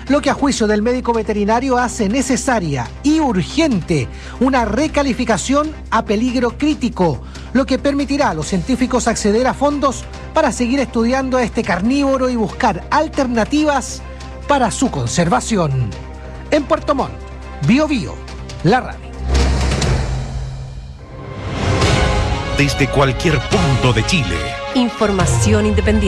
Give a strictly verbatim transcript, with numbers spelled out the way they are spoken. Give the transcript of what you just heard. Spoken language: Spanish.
lo que a juicio del médico veterinario hace necesaria y urgente una recalificación a peligro crítico, lo que permitirá a los científicos acceder a fondos para seguir estudiando a este carnívoro y buscar alternativas para su conservación. En Puerto Montt, Bio Bio, la radio. Desde cualquier punto de Chile. Información independiente.